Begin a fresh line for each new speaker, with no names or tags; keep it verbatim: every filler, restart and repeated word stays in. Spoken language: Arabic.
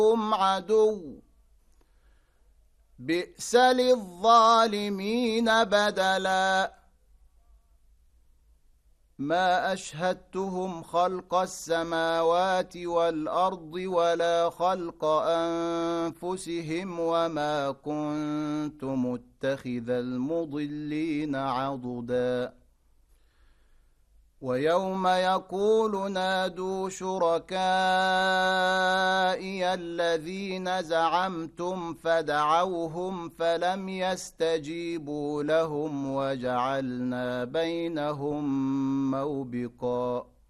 هم عدو بئس للظالمين بدلا ما أشهدتهم خلق السماوات والأرض ولا خلق أنفسهم وما كنت متخذ المضلين عضدا ويوم يقول نادوا شركائي الذين زعمتم فدعوهم فلم يستجيبوا لهم وجعلنا بينهم موبقا